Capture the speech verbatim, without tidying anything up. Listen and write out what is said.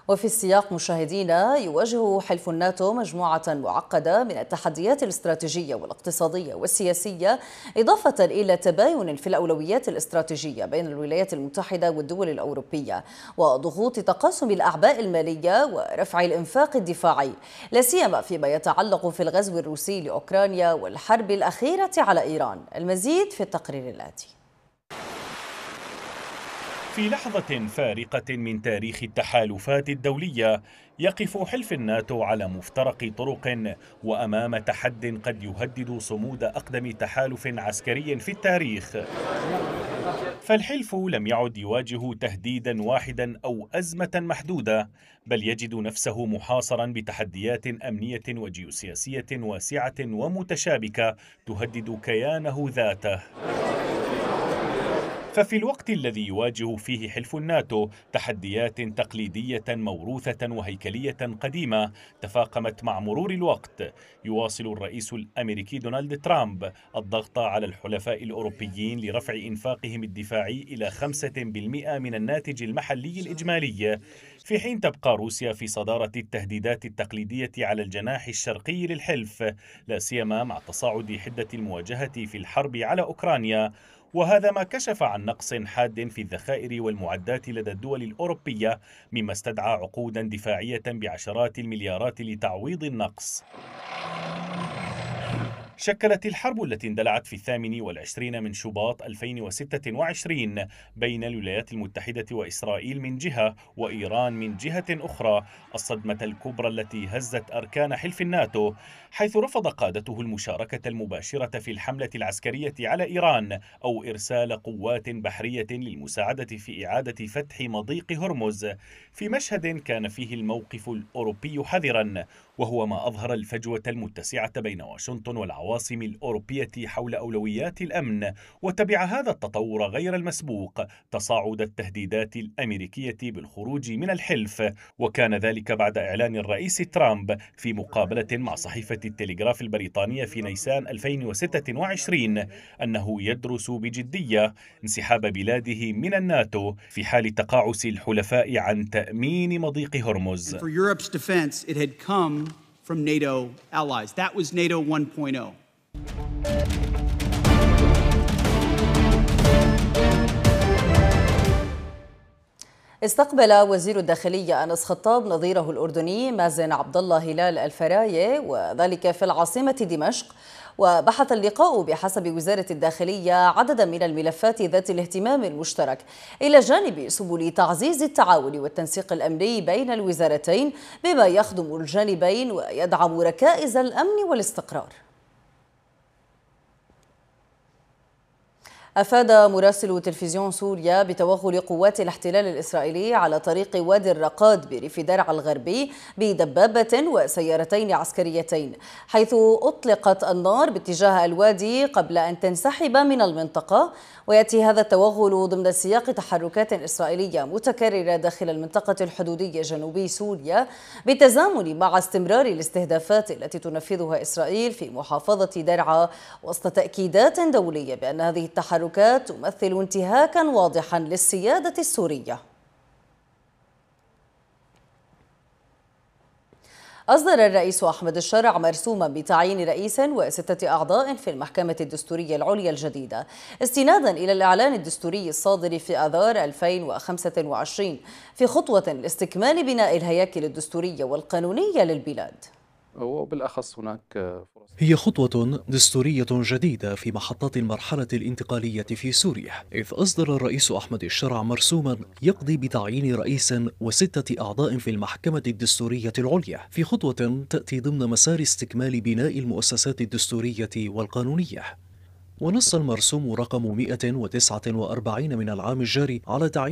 وفي السياق مشاهدينا، يواجه حلف الناتو مجموعة معقدة من التحديات الاستراتيجية والاقتصادية والسياسية، إضافة إلى تباين في الأولويات الاستراتيجية بين الولايات المتحدة والدول الأوروبية، وضغوط تقاسم الأعباء المالية ورفع الإنفاق الدفاعي، لا سيما فيما يتعلق في الغزو الروسي لأوكرانيا والحرب الأخيرة على إيران. المزيد في التقرير الآتي. في لحظة فارقة من تاريخ التحالفات الدولية، يقف حلف الناتو على مفترق طرق وأمام تحد قد يهدد صمود أقدم تحالف عسكري في التاريخ. فالحلف لم يعد يواجه تهديدا واحدا أو أزمة محدودة، بل يجد نفسه محاصرا بتحديات أمنية وجيوسياسية واسعة ومتشابكة تهدد كيانه ذاته. ففي الوقت الذي يواجه فيه حلف الناتو تحديات تقليدية موروثة وهيكلية قديمة تفاقمت مع مرور الوقت، يواصل الرئيس الأمريكي دونالد ترامب الضغط على الحلفاء الأوروبيين لرفع إنفاقهم الدفاعي إلى خمسة بالمئة من الناتج المحلي الإجمالي، في حين تبقى روسيا في صدارة التهديدات التقليدية على الجناح الشرقي للحلف، لا سيما مع تصاعد حدة المواجهة في الحرب على أوكرانيا. وهذا ما كشف عن نقص حاد في الذخائر والمعدات لدى الدول الأوروبية، مما استدعى عقودا دفاعية بعشرات المليارات لتعويض النقص. شكلت الحرب التي اندلعت في الثامن والعشرين من شباط ألفين وستة وعشرين بين الولايات المتحدة وإسرائيل من جهة وإيران من جهة أخرى الصدمة الكبرى التي هزت أركان حلف الناتو، حيث رفض قادته المشاركة المباشرة في الحملة العسكرية على إيران أو إرسال قوات بحرية للمساعدة في إعادة فتح مضيق هرمز، في مشهد كان فيه الموقف الأوروبي حذرا، وهو ما أظهر الفجوة المتسعة بين واشنطن والعواصم الأوروبية حول أولويات الأمن. وتبع هذا التطور غير المسبوق تصاعد التهديدات الأمريكية بالخروج من الحلف، وكان ذلك بعد إعلان الرئيس ترامب في مقابلة مع صحيفة التلغراف البريطانية في نيسان ألفين وستة وعشرين أنه يدرس بجدية انسحاب بلاده من الناتو في حال تقاعس الحلفاء عن تأمين مضيق هرمز. From NATO allies. That was NATO one point oh. استقبل وزير الداخلية أنس خطاب نظيره الأردني مازن عبد الله هلال الفراية، وذلك في العاصمة دمشق. وبحث اللقاء بحسب وزارة الداخلية عددا من الملفات ذات الاهتمام المشترك، إلى جانب سبل تعزيز التعاون والتنسيق الأمني بين الوزارتين بما يخدم الجانبين ويدعم ركائز الأمن والاستقرار. أفاد مراسل تلفزيون سوريا بتوغل قوات الاحتلال الإسرائيلي على طريق وادي الرقاد بريف درعا الغربي بدبابة وسيارتين عسكريتين، حيث أطلقت النار باتجاه الوادي قبل أن تنسحب من المنطقة. ويأتي هذا التوغل ضمن سياق تحركات إسرائيلية متكررة داخل المنطقة الحدودية جنوبي سوريا، بالتزامن مع استمرار الاستهدافات التي تنفذها إسرائيل في محافظة درعا، وسط تأكيدات دولية بأن هذه التحركات تمثل انتهاكا واضحا للسيادة السورية. أصدر الرئيس أحمد الشرع مرسوما بتعيين رئيس وستة أعضاء في المحكمة الدستورية العليا الجديدة، استنادا إلى الإعلان الدستوري الصادر في آذار ألفين وخمسة وعشرين في خطوة لاستكمال بناء الهياكل الدستورية والقانونية للبلاد. وبالأخص هناك فرص. هي خطوة دستورية جديدة في محطات المرحلة الانتقالية في سوريا، إذ أصدر الرئيس أحمد الشرع مرسوما يقضي بتعيين رئيس وستة أعضاء في المحكمة الدستورية العليا، في خطوة تأتي ضمن مسار استكمال بناء المؤسسات الدستورية والقانونية. ونص المرسوم رقم مئة وتسعة وأربعين من العام الجاري على تعيين